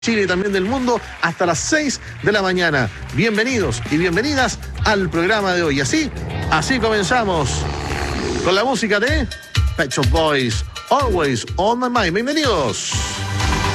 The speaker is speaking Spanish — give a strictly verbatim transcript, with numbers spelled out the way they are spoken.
Chile y también del mundo hasta las seis de la mañana. Bienvenidos y bienvenidas al programa de hoy. Y así, así comenzamos con la música de Pet Shop Boys, Always on My Mind. Bienvenidos.